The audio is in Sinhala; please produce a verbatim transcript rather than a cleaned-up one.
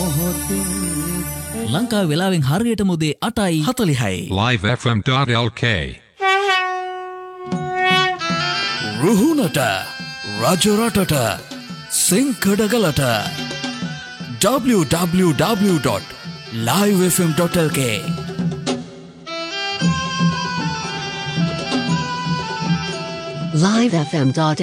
මොහොතින් ලංකාවේ වෙලාවෙන් හරියටම උදේ අටයි හතළිහයි. live f m dot l k රුහුණට රජරටට සිංකඩගලට w w w dot live f m dot l k live f m dot